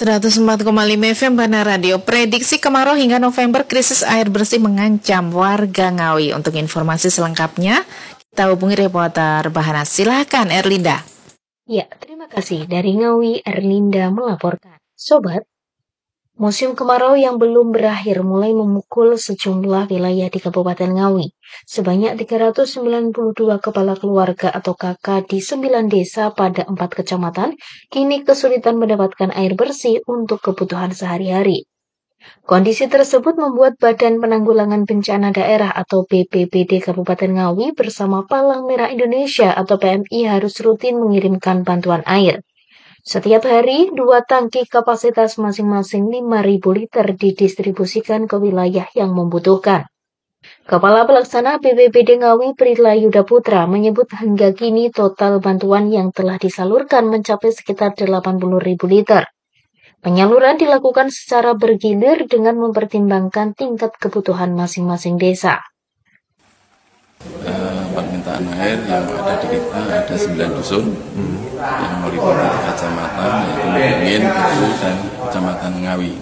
104,5 FM Bana Radio. Prediksi kemarau hingga November, krisis air bersih mengancam warga Ngawi. Untuk informasi selengkapnya, kita hubungi reporter Bahana. Silahkan Erlinda. Ya, terima kasih. Dari Ngawi, Erlinda melaporkan. Sobat, musim kemarau yang belum berakhir mulai memukul sejumlah wilayah di Kabupaten Ngawi. Sebanyak 392 kepala keluarga atau KK di 9 desa pada 4 kecamatan kini kesulitan mendapatkan air bersih untuk kebutuhan sehari-hari. Kondisi tersebut membuat Badan Penanggulangan Bencana Daerah atau BPBD Kabupaten Ngawi bersama Palang Merah Indonesia atau PMI harus rutin mengirimkan bantuan air. Setiap hari, 2 tangki kapasitas masing-masing 5.000 liter didistribusikan ke wilayah yang membutuhkan. Kepala Pelaksana BPBD Ngawi Prila Yuda Putra menyebut hingga kini total bantuan yang telah disalurkan mencapai sekitar 80.000 liter. Penyaluran dilakukan secara bergilir dengan mempertimbangkan tingkat kebutuhan masing-masing desa. Permintaan air yang ada di kita ada 9 dusun yang meliputi 3 kecamatan yaitu Mungin, Bedu, dan Kecamatan Ngawi.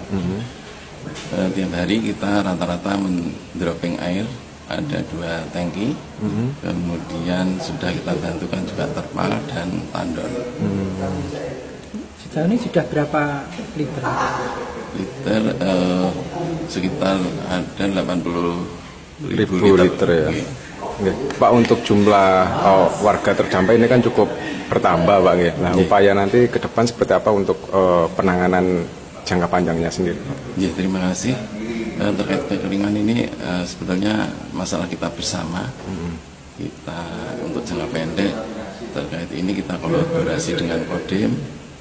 Tiap hari kita rata-rata mendropping air, ada 2 tangki, kemudian sudah kita bantukan juga terpal dan tandon. Sejauh ini sudah berapa liter? Liter sekitar ada 80.000 liter ya. Oke. Pak, untuk jumlah warga terdampak ini kan cukup bertambah, Pak. Nah, upaya nanti ke depan seperti apa untuk penanganan jangka panjangnya sendiri? Ya, terima kasih. Terkait kekeringan ini sebetulnya masalah kita bersama. Kita untuk jangka pendek terkait ini kita kolaborasi dengan Kodim.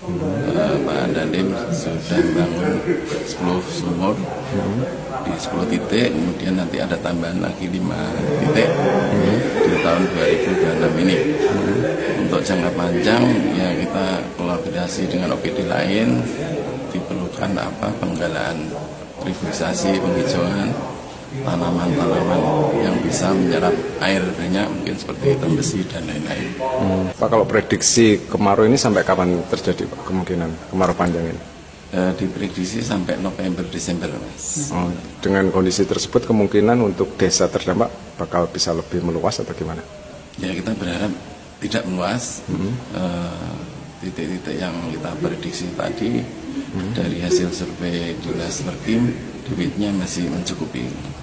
Pak Dandim sudah membangun 10 sumur di 10 titik, kemudian nanti ada tambahan lagi 5 titik di tahun 2026 ini. Untuk jangka panjang ya kita kolaborasi dengan OPD lain, diperlukan penggalaan reboisasi, penghijauan tanaman-tanaman yang bisa menyerap air banyak, mungkin seperti hitam besi dan lain-lain. Pak, kalau prediksi kemarau ini sampai kapan terjadi, Pak, kemungkinan kemarau panjang ini? Diprediksi sampai November-Desember, Mas. Dengan kondisi tersebut kemungkinan untuk desa terdampak bakal bisa lebih meluas atau gimana? Ya, kita berharap tidak meluas. Titik-titik yang kita prediksi tadi dari hasil survei Dinas Perkim, debitnya masih mencukupi.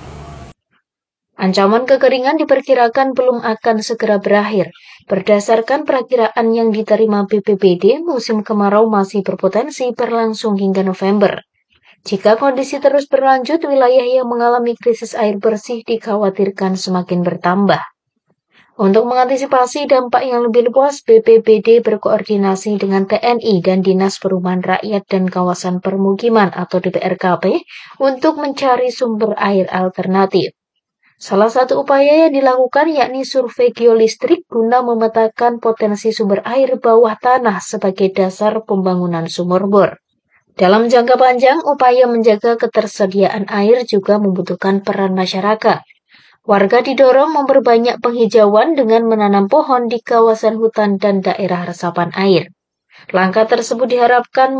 Ancaman kekeringan diperkirakan belum akan segera berakhir. Berdasarkan perakiraan yang diterima BPBD, musim kemarau masih berpotensi berlangsung hingga November. Jika kondisi terus berlanjut, wilayah yang mengalami krisis air bersih dikhawatirkan semakin bertambah. Untuk mengantisipasi dampak yang lebih luas, BPBD berkoordinasi dengan TNI dan Dinas Perumahan Rakyat dan Kawasan Permukiman atau DPRKP untuk mencari sumber air alternatif. Salah satu upaya yang dilakukan yakni survei geolistrik guna memetakan potensi sumber air bawah tanah sebagai dasar pembangunan sumur bor. Dalam jangka panjang, upaya menjaga ketersediaan air juga membutuhkan peran masyarakat. Warga didorong memperbanyak penghijauan dengan menanam pohon di kawasan hutan dan daerah resapan air. Langkah tersebut diharapkan